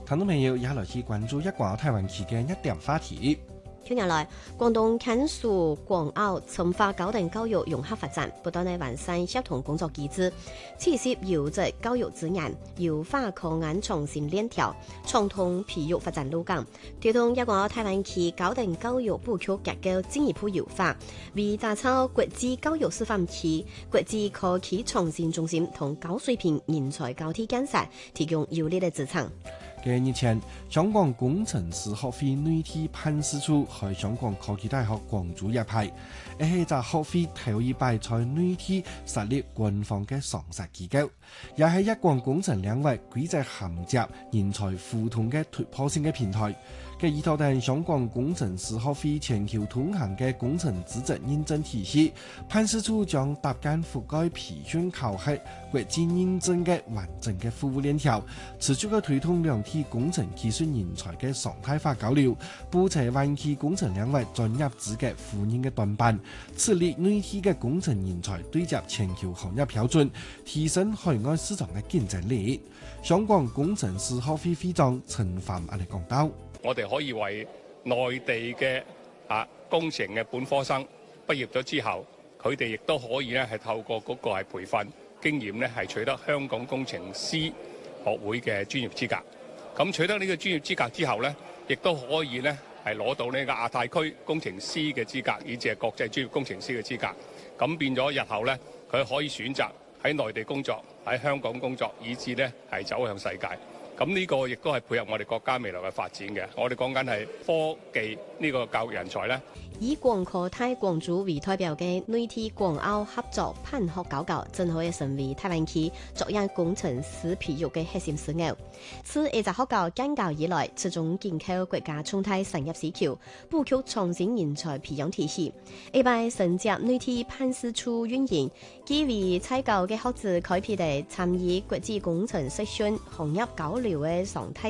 聽眾朋友也來去關注一個台灣期嘅一點話題。 近年來，廣東甘肅廣澳深化高等教育融合發展，不斷地完善協同工作機制，持續優質教育資源，優化課案重新鏈條，暢通培育發展路徑，推動一個台灣區高等教育布局結構進一步優化，為打造國際教育示範區、國際科技創新中心同高水平人才交替建設提供有力的支撐。 日前，香港工程師學會內地辦事處喺香港科技大學廣州一派，係就學會頭一擺在內地設立官方嘅上市機構，也係一項工程領域規則銜接、人才互通嘅突破性嘅平台。嘅依托定香港工程師學會全球通行嘅工程資質認證體系，辦事處將搭建覆蓋培訓考核、國際認證嘅完整嘅服務鏈條，持續嘅推動兩地工程技術人才嘅常態化交流，布齊灣區工程領域專業資格互認嘅短板，設立內地嘅工程人才對接全球行業標準，提升海外市場嘅競爭力。香港工程師學會會長陳凡嚟講到。 我哋可以為內地嘅工程嘅本科生畢業咗之後，佢哋亦都可以咧係透過嗰個係培訓經驗咧係取得香港工程師學會嘅專業資格。咁取得呢個專業資格之後咧，亦都可以咧係攞到呢個亞太區工程師嘅資格，以至係國際專業工程師嘅資格。咁變咗日後咧，佢可以選擇喺內地工作、喺香港工作，以至咧係走向世界。咁呢個亦都係配合我哋國家未來嘅發展嘅。我哋講緊係科技呢個教育人才咧。 以廣科大廣州為代表嘅內地廣澳合作辦學教育，正好成為台灣區作為工程師培育嘅核心事業。自學校建校以來，始終建構國家重大產業需求，布局創新人才培養體系。一擺承接內地辦事處運營，基於採購嘅學子開闢地參與國際工程實訓行業交流嘅常態。